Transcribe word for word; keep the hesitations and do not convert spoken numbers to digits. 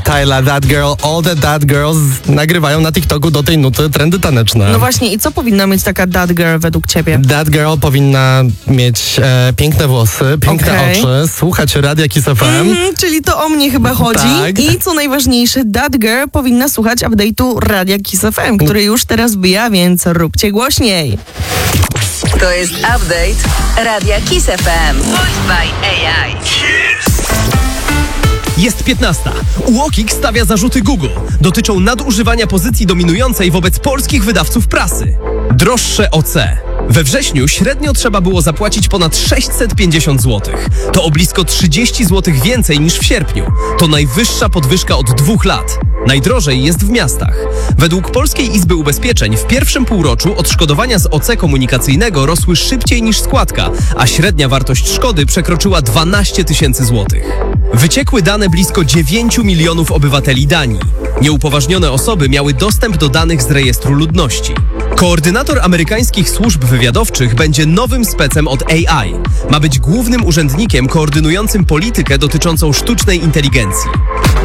Tyla, That Girl, All the That Girls nagrywają na TikToku do tej nuty trendy taneczne. No właśnie, i co powinna mieć taka That Girl według ciebie? That Girl powinna mieć e, piękne włosy, piękne Okay. oczy, słuchać radia Kiss F M. Mm, czyli to o mnie chyba chodzi. Tak. I co najważniejsze, That Girl powinna słuchać update'u radia Kiss F M, który już teraz bija, więc róbcie głośniej. To jest update Radia Kiss F M. Voiced by A I. Jest piętnasta. U O K I K stawia zarzuty Google. Dotyczą nadużywania pozycji dominującej wobec polskich wydawców prasy. Droższe O C. We wrześniu średnio trzeba było zapłacić ponad sześćset pięćdziesiąt złotych. To o blisko trzydzieści złotych więcej niż w sierpniu. To najwyższa podwyżka od dwóch lat. Najdrożej jest w miastach. Według Polskiej Izby Ubezpieczeń w pierwszym półroczu odszkodowania z O C komunikacyjnego rosły szybciej niż składka, a średnia wartość szkody przekroczyła dwanaście tysięcy złotych. Wyciekły dane blisko dziewięciu milionów obywateli Danii. Nieupoważnione osoby miały dostęp do danych z rejestru ludności. Koordynator amerykańskich służb wywiadowczych będzie nowym specem od A I. Ma być głównym urzędnikiem koordynującym politykę dotyczącą sztucznej inteligencji.